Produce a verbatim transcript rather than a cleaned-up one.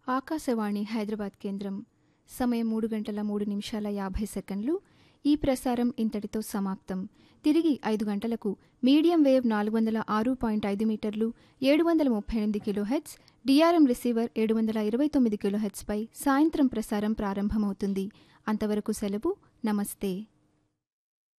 ఆకాశవాణి హైదరాబాద్ కేంద్రం. సమయం మూడు గంటల మూడు నిమిషాల యాభై సెకండ్లు. ఈ ప్రసారం ఇంతటితో సమాప్తం. తిరిగి ఐదు గంటలకు మీడియం వేవ్ నాలుగు వందల ఆరు పాయింట్ ఐదు మీటర్లు ఏడు వందల ముప్పై ఎనిమిది కిలోహెర్ట్జ్, డిఆర్ఎం రిసీవర్ ఏడు వందల ఇరవై తొమ్మిది కిలోహెర్ట్జ్పై సాయంత్రం ప్రసారం ప్రారంభమవుతుంది. అంతవరకు సెలవు. నమస్తే.